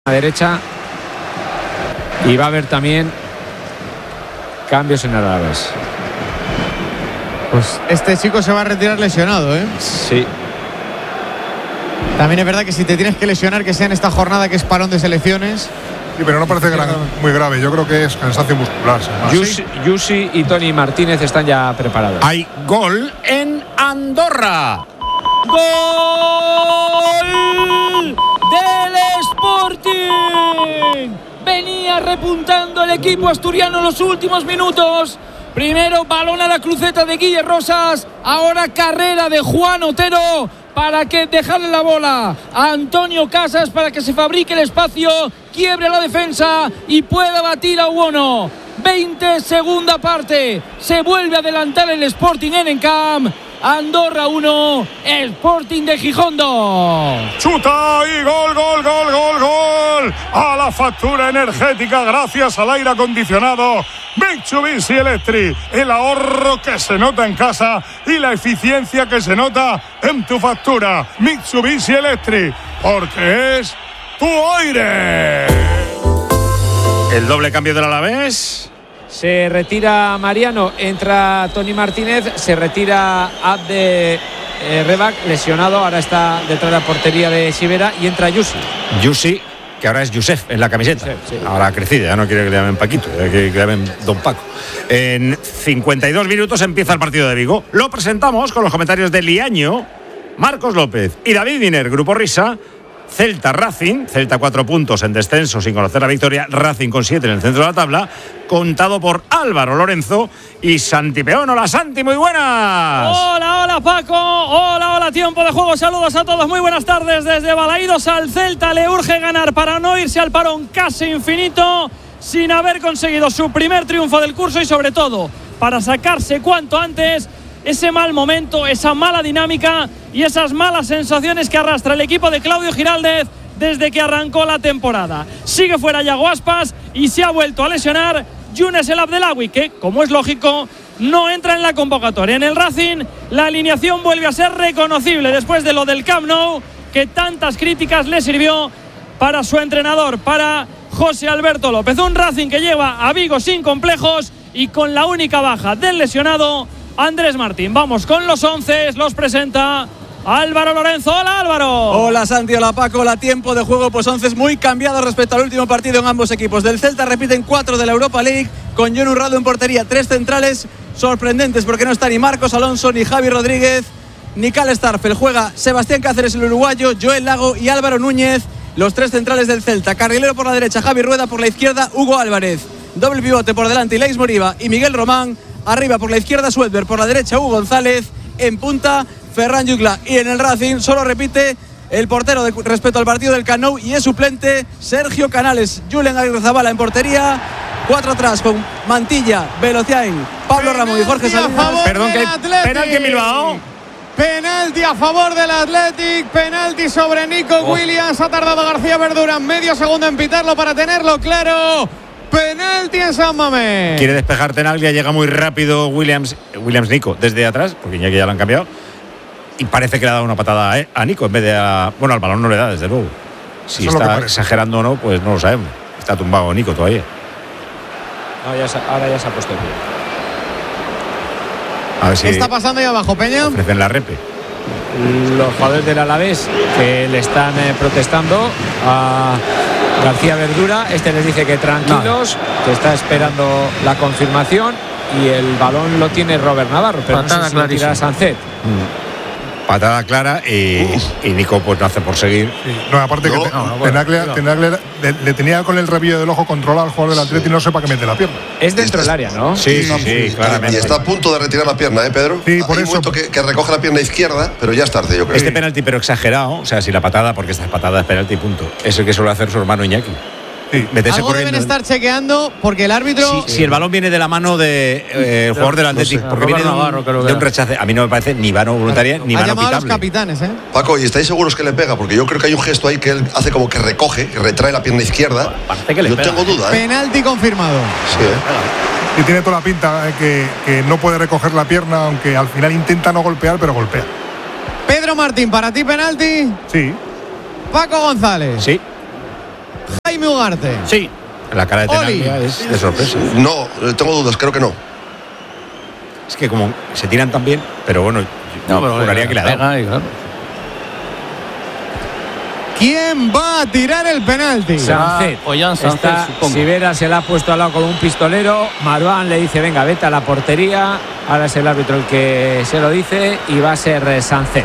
la derecha, y va a haber también cambios en Alavés. Pues este chico se va a retirar lesionado, ¿eh? Sí. También es verdad que si te tienes que lesionar, que sea en esta jornada que es parón de selecciones. Sí, pero no parece muy grave. Yo creo que es cansancio muscular. Yusi y Tony Martínez están ya preparados. Hay gol en Andorra. ¡Gol del Sporting! Venía repuntando el equipo asturiano en los últimos minutos. Primero balón a la cruceta de Guille Rosas. Ahora carrera de Juan Otero para que dejarle la bola a Antonio Casas para que se fabrique el espacio, quiebre la defensa y pueda batir a Uono. 20, segunda parte. Se vuelve a adelantar el Sporting en Encamp. Andorra 1, Sporting de Gijón 2. Chuta y gol, gol, gol, gol, gol. A la factura energética gracias al aire acondicionado Mitsubishi Electric. El ahorro que se nota en casa y la eficiencia que se nota en tu factura. Mitsubishi Electric, porque es tu aire. El doble cambio del Alavés. Se retira Mariano, entra Tony Martínez, se retira Abde Rebac, lesionado, ahora está detrás de la portería de Sivera, y entra Yusi. Yusi, que ahora es Yusef en la camiseta. Sí. Ahora ha crecido, ya no quiere que le llamen Paquito, que le llamen Don Paco. En 52 minutos empieza el partido de Vigo. Lo presentamos con los comentarios de Liaño, Marcos López y David Viner, Grupo Risa. Celta Racing, Celta 4 puntos en descenso sin conocer la victoria, Racing con 7 en el centro de la tabla, contado por Álvaro Lorenzo y Santi Peón. Hola Santi, muy buenas. Hola, hola Paco, hola, tiempo de juego, saludos a todos, muy buenas tardes desde Balaídos. Al Celta le urge ganar para no irse al parón casi infinito sin haber conseguido su primer triunfo del curso y sobre todo para sacarse cuanto antes ese mal momento, esa mala dinámica y esas malas sensaciones que arrastra el equipo de Claudio Giraldez desde que arrancó la temporada. Sigue fuera Yago Aspas y se ha vuelto a lesionar Younes El Abdelawi, que, como es lógico, no entra en la convocatoria. En el Racing, la alineación vuelve a ser reconocible después de lo del Camp Nou, que tantas críticas le sirvió para su entrenador, para José Alberto López. Un Racing que lleva a Vigo sin complejos y con la única baja del lesionado Andrés Martín. Vamos con los 11, los presenta Álvaro Lorenzo. Hola Álvaro. Hola Santi, hola Paco, hola tiempo de juego, pues 11 muy cambiados respecto al último partido en ambos equipos. Del Celta repiten 4 de la Europa League, con John Urrado en portería, 3 centrales sorprendentes porque no está ni Marcos Alonso, ni Javi Rodríguez, ni Cal Starfel. Juega Sebastián Cáceres el uruguayo, Joel Lago y Álvaro Núñez, los 3 centrales del Celta. Carrilero por la derecha, Javi Rueda, por la izquierda Hugo Álvarez. Doble pivote por delante Ilaix Moriba y Miguel Román. Arriba por la izquierda Suedberg, por la derecha Hugo González, en punta Ferran Jutgla. Y en el Racing solo repite el portero respecto al partido del Camp Nou y es suplente Sergio Canales. Julen Agirrezabala en portería, 4 atrás con Mantilla, Velociain, Pablo Ramón y Jorge Salinas. Perdón, que penalti en Bilbao. Penalti a favor del Athletic, penalti sobre Nico Williams. Ha tardado García Verdura medio segundo en pitarlo para tenerlo claro. Penalti en San Mamés. Quiere despejar Tenaglia, llega muy rápido Williams Nico desde atrás, porque ya que ya lo han cambiado. Y parece que le ha dado una patada a Nico en vez de a... Bueno, al balón no le da, desde luego. Si está exagerando o no, pues no lo sabemos. Está tumbado Nico todavía. No, ahora ya se ha puesto el pie. A ver si ¿Qué está pasando ahí abajo, Peña? ofrecen la repe. Los jugadores del Alavés que le están protestando a García Verdura. Este les dice que tranquilos, que está esperando la confirmación, y el balón lo tiene Robert Navarro, pero patada, no sé si lo tira Sancet. Patada clara y Nico pues no hace por seguir. Sí. No, aparte que Tenaglia le tenía con el rabillo del ojo controlado al jugador del Atleti y no sé para qué mete la pierna. Es dentro del área, ¿no? Sí, claramente. Y está a punto de retirar la pierna, Pedro. Sí, por Hay eso. un momento que recoge la pierna izquierda, pero ya es tarde, yo creo. Este penalti, pero exagerado, o sea, si la patada, porque esta patada es penalti, punto. Es el que suele hacer su hermano Iñaki. Sí. Algo deben estar chequeando porque el árbitro... Si el balón viene de la mano del jugador del Athletic, porque viene de un rechace. A mí no me parece ni mano voluntaria ni mano pitable. Ha llamado a los capitanes, Paco, ¿y estáis seguros que le pega? Porque yo creo que hay un gesto ahí que él hace como que recoge, que retrae la pierna izquierda. Parece que le yo pega. tengo duda, Penalti confirmado. Sí, Y tiene toda la pinta que no puede recoger la pierna, aunque al final intenta no golpear, pero golpea. Pedro Martín, ¿para ti penalti? Sí. Paco González. Sí. Ugarte. Sí. La cara de Tenaglia es de sorpresa. No, tengo dudas, creo que no. Es que como se tiran tan bien, pero bueno, yo juraría que la da. ¿Quién va a tirar el penalti? Sancet. Sivera se la ha puesto al lado con un pistolero. Marwan le dice, venga, vete a la portería. Ahora es el árbitro el que se lo dice y va a ser Sancet.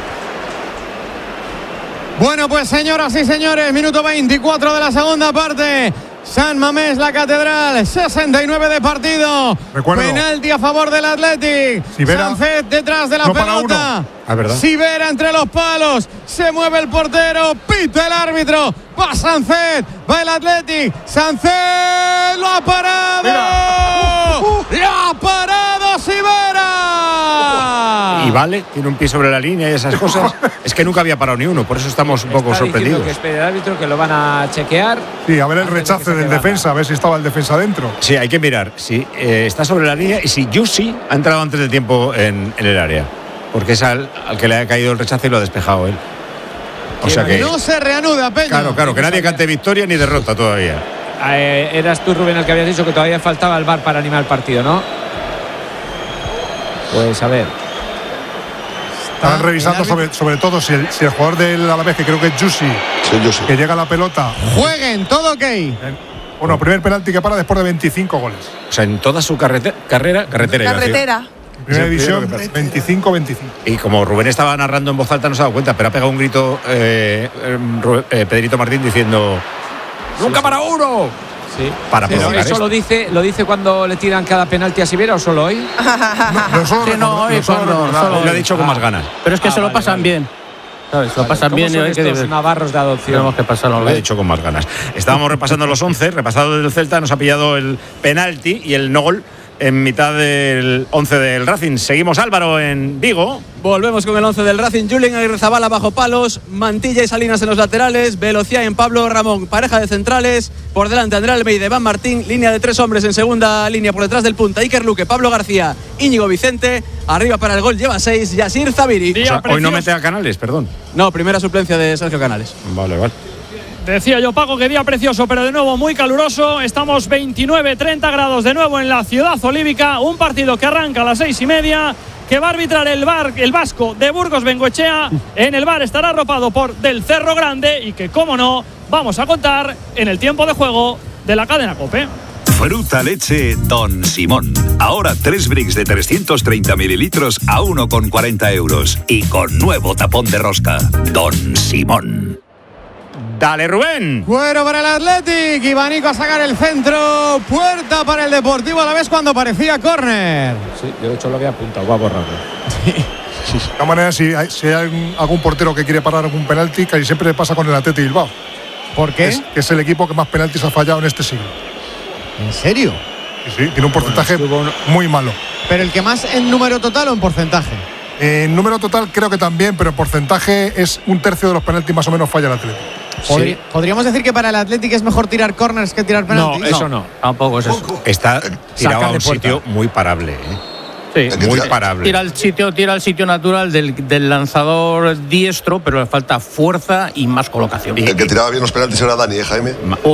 Bueno, pues señoras y señores, minuto 24 de la segunda parte. San Mamés, la Catedral, 69 de partido. Recuerdo. Penalti a favor del Athletic. Sancet detrás de la pelota. Sivera entre los palos. Se mueve el portero. Pita el árbitro. Va Sancet. Va el Athletic. Sancet lo ha parado. ¡Lo ha parado Sivera! Y vale, tiene un pie sobre la línea y esas cosas. Es que nunca había parado ni uno, por eso estamos un poco sorprendidos. Que espere el árbitro, que lo van a chequear. Sí, a ver el rechace del defensa, a ver si estaba el defensa dentro. Sí, hay que mirar si está sobre la línea y si Yusi ha entrado antes de tiempo en el área. Porque es al que le ha caído el rechace y lo ha despejado él. O sea que no se reanuda, Peña. Claro, que nadie cante victoria ni derrota todavía. Eras tú, Rubén, el que habías dicho que todavía faltaba el VAR para animar el partido, ¿no? Pues a ver. Estaban revisando sobre todo si el jugador del Alavés, que creo que es Yusi, que llega a la pelota. Jueguen, todo ok. Bueno, primer penalti que para después de 25 goles. O sea, en toda su carretera. Primera división, 25-25. Y como Rubén estaba narrando en voz alta, no se ha dado cuenta, pero ha pegado un grito Pedrito Martín diciendo: ¡nunca para uno! Sí. Para provocar ¿Eso lo dice cuando le tiran cada penalti a Sivera o solo hoy? Lo ha dicho con más ganas. Pero es que se lo pasan bien. ¿Sabes? Lo pasan bien y hay que navarros de adopción. Tenemos que pasarlo. Lo ha dicho con más ganas. Estábamos repasando los 11, repasado del Celta, nos ha pillado el penalti y el no gol en mitad del 11 del Racing. Seguimos, Álvaro, en Vigo. Volvemos con el 11 del Racing. Julen Aguirrezabala bajo palos, Mantilla y Salinas en los laterales, Velocia en Pablo Ramón, pareja de centrales, por delante André Almeida, Iván Martín, línea de 3 hombres en segunda línea por detrás del punta, Iker Luque, Pablo García, Íñigo Vicente, arriba para el gol lleva 6, Yasir Zabiri. O sea, hoy no mete a Canales, perdón. No, primera suplencia de Sergio Canales. Vale. Decía yo, Paco, que día precioso, pero de nuevo muy caluroso. Estamos 29-30 grados de nuevo en la ciudad olívica. Un partido que arranca a las 6:30, que va a arbitrar el vasco de Burgos Bengoechea. En el VAR estará arropado por Del Cerro Grande y que, como no, vamos a contar en el tiempo de juego de la cadena COPE. Fruta leche Don Simón. Ahora 3 bricks de 330 mililitros a 1,40 euros. Y con nuevo tapón de rosca. Don Simón. Dale, Rubén. Cuero para el Athletic. Ivanico a sacar el centro. Puerta para el Deportivo Alavés cuando parecía córner. Sí, yo de hecho lo había apuntado. Va a borrarlo. De todas maneras, si hay algún portero que quiere parar algún penalti, casi siempre le pasa con el Athletic Bilbao. ¿Por qué? Es el equipo que más penaltis ha fallado en este siglo. ¿En serio? Sí, tiene un porcentaje muy malo. ¿Pero el que más en número total o en porcentaje? En número total creo que también, pero en porcentaje es 1/3 de los penaltis más o menos falla el Athletic. Sí. ¿Podríamos decir que para el Athletic es mejor tirar corners que tirar penaltis? No, eso no. Tampoco es eso. Está tirado a un sitio muy parable, Sí, muy parable. Tira al sitio natural del lanzador diestro, pero le falta fuerza y más colocación. El que tiraba bien los penaltis era Dani, Jaime.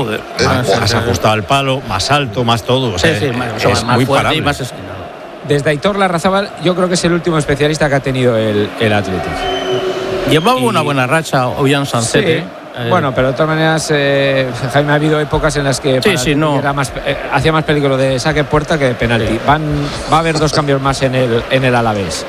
Más ajustado al palo, más alto, más todo. O sea, es más muy fuerte parable. y más esquinado. Desde Aitor Larrazábal, yo creo que es el último especialista que ha tenido el Athletic. Llevaba una buena racha Ollán Sancet. Sí. Bueno, pero de todas maneras, Jaime, ha habido épocas en las que era hacía más peligro de saque puerta que de penalti. Va a haber 2 cambios más en el Alavés.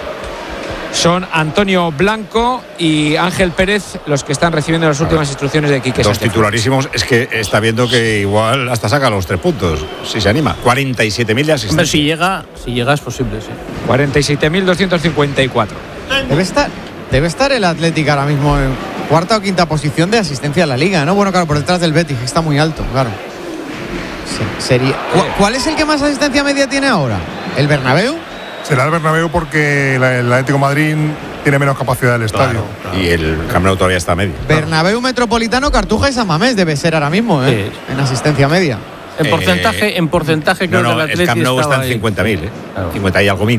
Son Antonio Blanco y Ángel Pérez los que están recibiendo las últimas instrucciones de Quique Dos Sánchez. titularísimos. Es que está viendo que igual hasta saca los 3 puntos, si se anima. 47.000 de asistencia. Hombre, si llega es posible, sí. 47.254. Debe estar el Athletic ahora mismo en cuarta o quinta posición de asistencia a la liga, ¿no? Bueno, claro, por detrás del Betis, que está muy alto, claro. Sería. ¿Cuál es el que más asistencia media tiene ahora? ¿El Bernabéu? Será el Bernabéu porque el Atlético de Madrid tiene menos capacidad del estadio. Claro. Y el Camp Nou todavía está medio. Bernabéu, Metropolitano, Cartuja y San Mamés debe ser ahora mismo, en asistencia media. En porcentaje creo que el Atlético el Camp Nou está en 50.000, Claro. 50 y algo mil.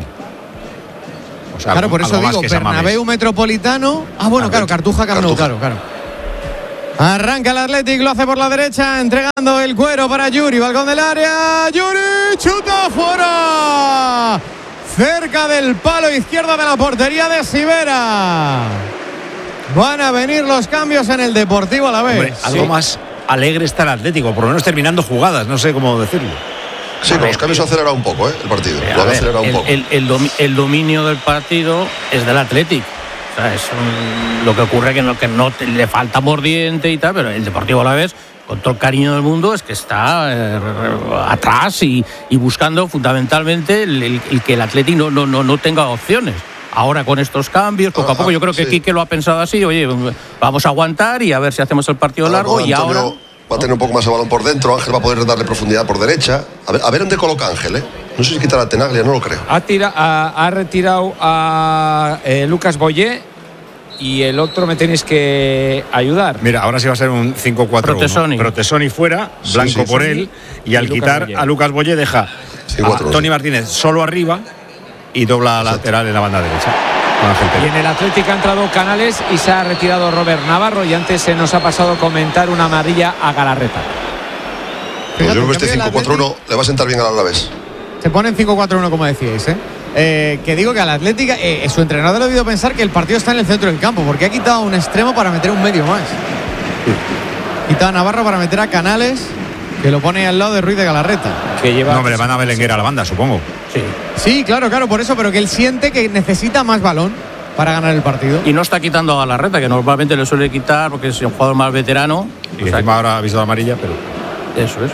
O sea, claro, por eso digo, Bernabéu, Metropolitano. Ah, bueno, claro, Cartuja, Camp Nou, claro. Arranca el Athletic, lo hace por la derecha, entregando el cuero para Yuri, balcón del área, Yuri, chuta fuera, cerca del palo izquierdo de la portería de Sivera. Van a venir los cambios en el Deportivo Alavés. Hombre, algo más alegre está el Atlético, por lo menos terminando jugadas, no sé cómo decirlo. Sí, con los cambios se acelera un poco, el partido. Lo han acelerado un poco. El dominio del partido es del Atlético. O sea, lo que ocurre que no le falta mordiente y tal, pero el Deportivo Alavés, con todo el cariño del mundo, es que está atrás y buscando fundamentalmente el que el Atlético no tenga opciones. Ahora con estos cambios, poco a poco, yo creo que Quique lo ha pensado así, oye, vamos a aguantar y a ver si hacemos el partido largo. Y ahora va a tener un poco más el balón por dentro, Ángel va a poder darle profundidad por derecha. A ver dónde coloca Ángel, No sé si quitar a Tenaglia, no lo creo. Ha retirado a Lucas Boyé y el otro me tenéis que ayudar. Mira, ahora sí va a ser un 5-4-1. Protesoni fuera, Blanco por él, y al quitar a Lucas Boyé deja a Tony Martínez solo arriba y dobla lateral en la banda derecha. Y en el Atlético ha entrado Canales y se ha retirado Robert Navarro, y antes se nos ha pasado comentar una amarilla a Galarreta. Pues yo creo que este 5-4-1 le va a sentar bien al Alavés. Se pone en 5-4-1 como decíais, que digo que al Atlético su entrenador ha debido pensar que el partido está en el centro del campo, porque ha quitado un extremo para meter un medio más. Quitado a Navarro para meter a Canales, que lo pone al lado de Ruiz de Galarreta. No, hombre, van a Belenguer a la banda, supongo. Sí, claro, por eso, pero que él siente que necesita más balón para ganar el partido. Y no está quitando a Galarreta, que normalmente le suele quitar porque es un jugador más veterano. Y encima ahora ha visto la amarilla, pero... Eso es.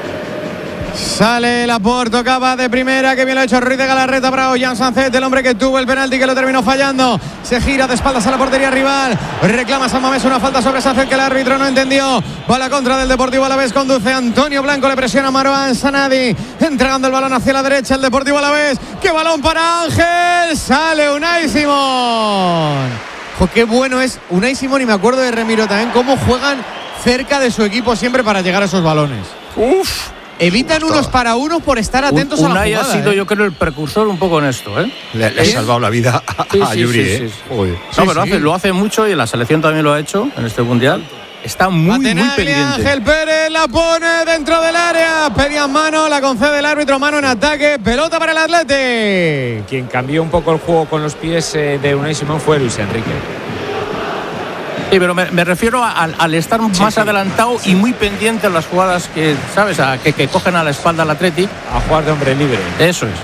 Sale Laporte, tocaba de primera, que bien lo ha hecho Ruiz de Galarreta para Ollán Sancet, el hombre que tuvo el penalti que lo terminó fallando. Se gira de espaldas a la portería rival, reclama San Mamés una falta sobre Sancet que el árbitro no entendió. Va a la contra del Deportivo Alavés, conduce Antonio Blanco, le presiona a Marouane Sanadi, entregando el balón hacia la derecha el Deportivo Alavés. ¡Qué balón para Ángel! Sale Unai Simón. Qué bueno es Unai Simón, y me acuerdo de Remiro también, cómo juegan cerca de su equipo siempre para llegar a esos balones. Evitan unos para unos por estar atentos a la jugada. Unai ha sido, yo creo, el precursor un poco en esto, Le ha salvado la vida a Yuri, No, pero lo hace mucho, y en la selección también lo ha hecho en este mundial. Está muy pendiente. Ángel Pérez la pone dentro del área. Pedían mano, la concede el árbitro, mano en ataque. Pelota para el Athletic. Quien cambió un poco el juego con los pies de Unai Simón fue Luis Enrique. Sí, pero me refiero al estar más adelantado y muy pendiente en las jugadas que, ¿sabes? Que cogen a la espalda al Athletic. A jugar de hombre libre. Eso es.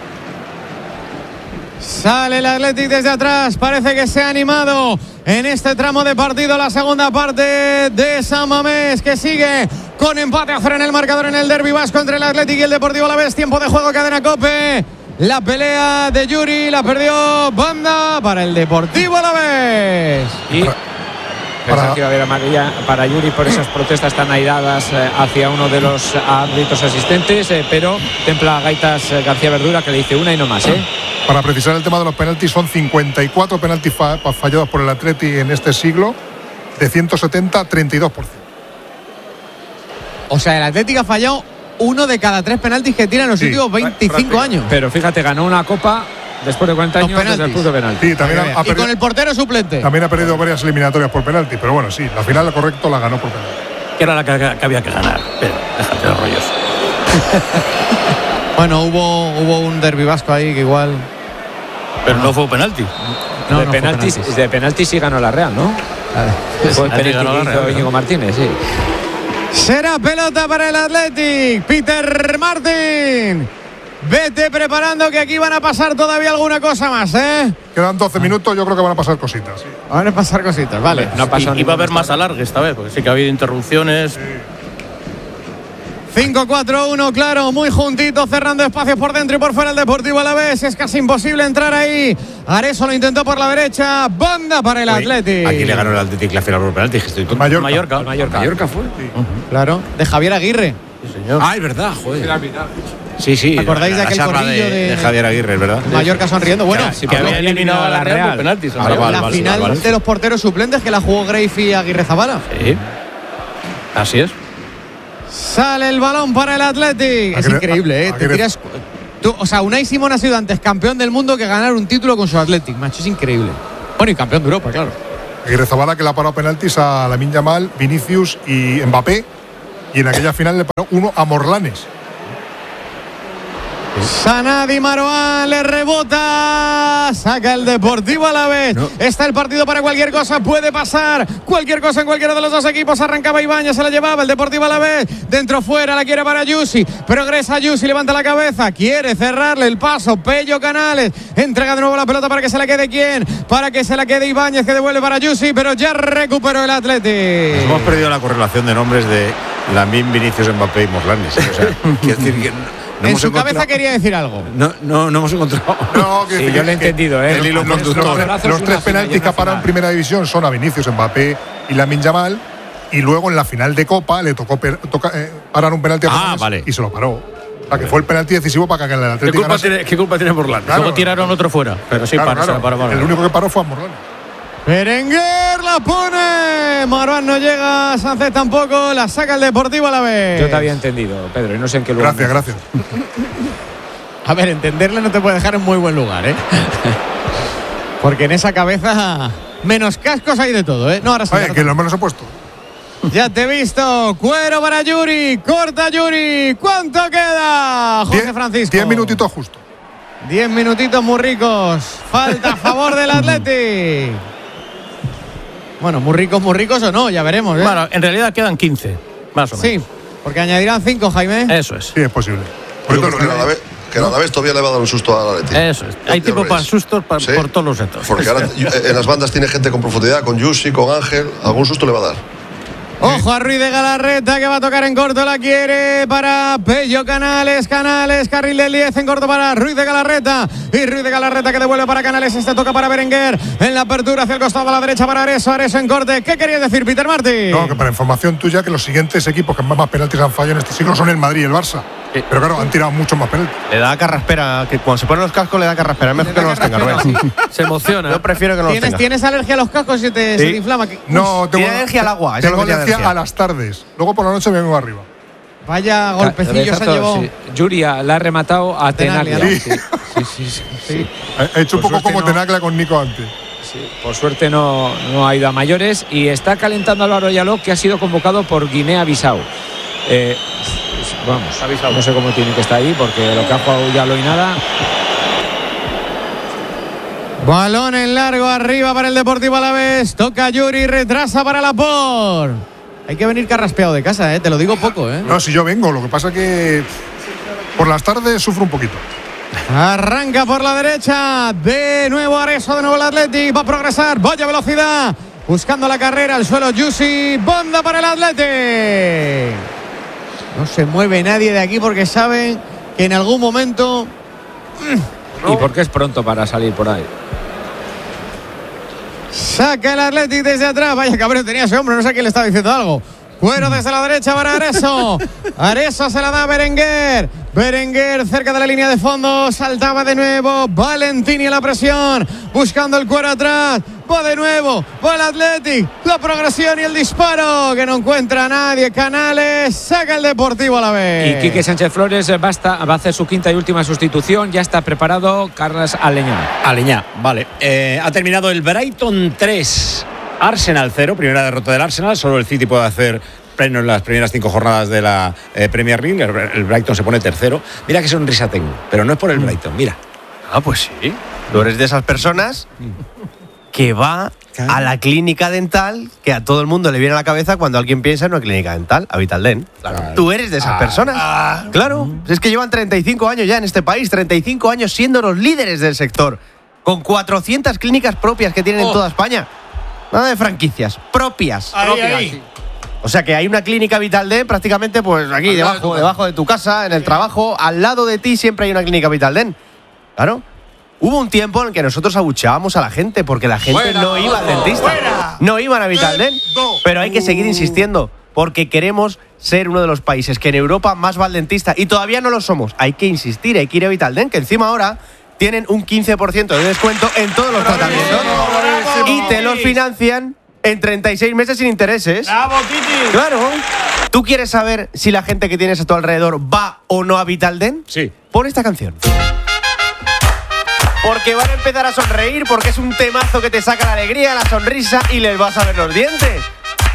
Sale el Athletic desde atrás. Parece que se ha animado en este tramo de partido. La segunda parte de San Mamés, que sigue con empate a cero en el marcador en el derbi vasco entre el Athletic y el Deportivo Alavés. Tiempo de juego, cadena COPE. La pelea de Yuri la perdió banda para el Deportivo Alavés. Y pensaba que iba a haber amarilla para Yuri por esas protestas tan airadas hacia uno de los árbitros asistentes, pero templa gaitas García Verdura, que le dice una y no más. Para precisar el tema de los penaltis, son 54 penaltis fallados por el Atleti en este siglo, de 170, 32%. O sea, el Atlético ha fallado uno de cada 3 penaltis que tira en los últimos 25 años. Pero fíjate, ganó una copa después de 40 años desde el punto de penalti. Sí, también ha perdido, y con el portero suplente. También ha perdido varias eliminatorias por penalti, pero bueno, sí, la final, lo correcto, la ganó por penalti. Que era la que había que ganar, pero déjate de rollos. Bueno, hubo un derbi vasco ahí que igual... Pero no fue penalti. De penalti sí ganó la Real, ¿no? Fue penalti que hizo Íñigo Martínez, sí. Será pelota para el Athletic. Peter Martin. Vete preparando, que aquí van a pasar todavía alguna cosa más, Quedan 12 minutos, yo creo que van a pasar cositas. Sí. Van a pasar cositas, vale. No y va a haber más alargue esta vez, porque sí que ha habido interrupciones. 5-4-1, claro, muy juntito, cerrando espacios por dentro y por fuera el Deportivo Alavés. Es casi imposible entrar ahí. Areso lo intentó por la derecha. Banda para el Athletic. Aquí le ganó el Athletic la final por penalti. Mallorca fue. Sí. Claro, de Javier Aguirre. Sí, señor. Ah, es verdad, joder. Sí. ¿Acordáis de aquel corrillo de Javier Aguirre, ¿verdad? Mallorca sonriendo. Bueno, que había eliminado a la Real por penaltis. La final de los porteros suplentes que la jugó Greif y Aguirre Zabala. Sí. Así es. Sale el balón para el Athletic. Es increíble, Te tiras... O sea, Unai Simón ha sido antes campeón del mundo que ganar un título con su Athletic, macho, es increíble. Bueno, y campeón de Europa, claro. Aguirrezabala, que le ha parado penaltis a Lamine Yamal, Vinicius y Mbappé, y en aquella final le paró uno a Morlanes. Sanadi Marouane le rebota, saca el Deportivo Alavés. No. Está el partido para cualquier cosa, puede pasar cualquier cosa en cualquiera de los dos equipos. Arrancaba Ibáñez, se la llevaba el Deportivo Alavés, dentro fuera, la quiere para Yusi, progresa Yusi, levanta la cabeza, quiere cerrarle el paso, Pello Canales, entrega de nuevo la pelota para que se la quede ¿quién? Para que se la quede Ibáñez, que devuelve para Yusi, pero ya recuperó el Atleti. Nos hemos perdido la correlación de nombres de Lamine, Vinicius, Mbappé y Morlanes. O sea, quiero decir que en su cabeza quería decir algo. No hemos encontrado. No, que sí, yo lo he entendido. El hilo conductor. Los tres penaltis que ha parado en primera división son a Vinicius, Mbappé y Lamine Yamal. Y luego en la final de Copa le tocó parar un penalti a Morlanes, vale. Y se lo paró. O sea, que fue el penalti decisivo para que el Atlético ganase. ¿Qué culpa tiene Morlanes? Claro. Luego tiraron otro fuera. Pero sí, claro. El único que paró fue a Morlanes. Berenguer la pone, Marouane no llega, Sánchez tampoco, la saca el Deportivo Alavés. Yo te había entendido, Pedro, y no sé en qué lugar. Gracias. A ver, entenderle no te puede dejar en muy buen lugar, ¿eh? Porque en esa cabeza menos cascos hay de todo, ¿eh? No, ahora sí. Oye, que me los he puesto. Ya te he visto, cuero para Yuri, corta Yuri, ¿cuánto queda? José Francisco. 10 minutitos justo. 10 minutitos muy ricos, falta a favor del Atleti. Bueno, muy ricos o no, ya veremos, ¿eh? Bueno, en realidad quedan 15, más o menos. Sí, porque añadirán 5, Jaime. Eso es. Sí, es posible. Que el Alavés todavía le va a dar un susto al Atleti. Eso es. Hay tiempo para sustos ¿sí? Por todos los sectores. Porque ahora en las bandas tiene gente con profundidad, con Yusi, con Ángel. Algún susto le va a dar. Ojo a Ruiz de Galarreta, que va a tocar en corto, la quiere para Pello Canales, carril del 10 en corto para Ruiz de Galarreta, y Ruiz de Galarreta que devuelve para Canales, toca para Berenguer, en la apertura hacia el costado a la derecha para Areso en corte. ¿Qué querías decir, Peter Martí? No, que para información tuya, que los siguientes equipos que más penaltis han fallado en este siglo son el Madrid y el Barça. Sí. Pero claro, han tirado muchos más penaltis. Le da carraspera, que cuando se ponen los cascos le da carraspera. Es mejor que no los tenga, Rubén. Sí. Se emociona. Yo prefiero que no los tenga. ¿Tienes alergia a los cascos y se te inflama? No, tengo alergia al agua. Tengo alergia a las tardes. Luego por la noche me vengo arriba. Vaya golpecillo se llevó. Sí. Yuri la ha rematado a Tenaglia. Sí. Ha hecho un poco como Tenaglia con Nico antes. Sí, por suerte no ha ido a mayores y está calentando Álvaro Yaló, que ha sido convocado por Guinea-Bissau. Vamos, no sé cómo tiene que estar ahí porque lo que ha jugado Yaló y nada. Balón en largo arriba para el Deportivo Alavés. Toca Yuri, retrasa para Laporte. Hay que venir carraspeado de casa, te lo digo poco, No, si yo vengo, lo que pasa es que por las tardes sufro un poquito. Arranca por la derecha, de nuevo Areso, de nuevo el Athletic, va a progresar, vaya velocidad, buscando la carrera, al suelo Yusi, banda para el Athletic. No se mueve nadie de aquí porque saben que en algún momento... Y porque es pronto para salir por ahí. Saca el Athletic desde atrás. Vaya cabrón tenía ese hombre, no sé a quién le estaba diciendo algo. Cuero desde la derecha para Areso. Areso se la da a Berenguer. Berenguer cerca de la línea de fondo. Saltaba de nuevo. Valentini a la presión. Buscando el cuero atrás. Va de nuevo. Va el Athletic. La progresión y el disparo. Que no encuentra a nadie. Canales. Saca el Deportivo Alavés. Y Quique Sánchez Flores va a hacer su quinta y última sustitución. Ya está preparado Carles Aleñá. Vale. Ha terminado el Brighton 3. Arsenal 0, primera derrota del Arsenal. Solo el City puede hacer pleno en las primeras 5 jornadas de la Premier League. El Brighton se pone tercero. Mira qué sonrisa tengo, pero no es por el Brighton, mira. Ah, pues sí. Tú eres de esas personas que va a la clínica dental que a todo el mundo le viene a la cabeza cuando alguien piensa en una clínica dental, a Vitaldent. Claro. Tú eres de esas personas. Claro. Es que llevan 35 años ya en este país, 35 años siendo los líderes del sector, con 400 clínicas propias que tienen en toda España. Nada de franquicias, propias. Ahí. O sea que hay una clínica Vitaldent prácticamente pues aquí debajo de tu casa, en el trabajo, al lado de ti siempre hay una clínica Vitaldent. Claro. Hubo un tiempo en el que nosotros abucheábamos a la gente porque la gente no iba al dentista. No iban a Vitaldent. Pero hay que seguir insistiendo porque queremos ser uno de los países que en Europa más va al dentista y todavía no lo somos. Hay que insistir, hay que ir a Vitaldent, que encima ahora tienen un 15% de descuento en todos los tratamientos y te los financian en 36 meses sin intereses. ¡Bravo, Titi! Claro. ¿Tú quieres saber si la gente que tienes a tu alrededor va o no a Vitaldent? Sí. Pon esta canción. Porque van a empezar a sonreír, porque es un temazo que te saca la alegría, la sonrisa y les vas a ver los dientes.